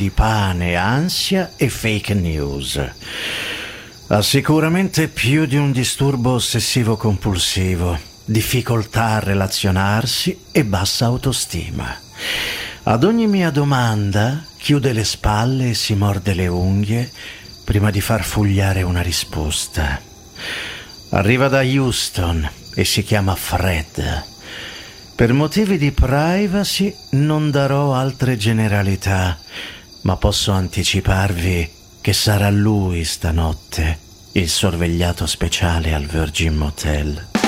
di pane, ansia e fake news. Ha sicuramente più di un disturbo ossessivo-compulsivo, difficoltà a relazionarsi e bassa autostima. Ad ogni mia domanda chiude le spalle e si morde le unghie prima di far fugliare una risposta. Arriva da Houston e si chiama Fred. Per motivi di privacy non darò altre generalità, ma posso anticiparvi che sarà lui stanotte il sorvegliato speciale al Virgin Motel.